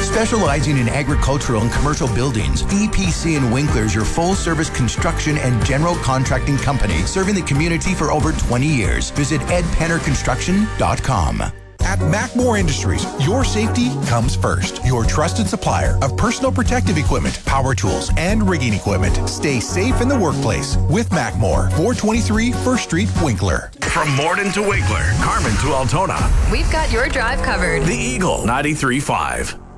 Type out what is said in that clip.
Specializing in agricultural and commercial buildings, EPC and Winkler is your full-service construction and general contracting company serving the community for over 20 years. Visit edpennerconstruction.com. At Macmore Industries, your safety comes first. Your trusted supplier of personal protective equipment, power tools, and rigging equipment. Stay safe in the workplace with Macmore, 423 First Street, Winkler. From Morden to Winkler, Carmen to Altona. We've got your drive covered. The Eagle 93.5.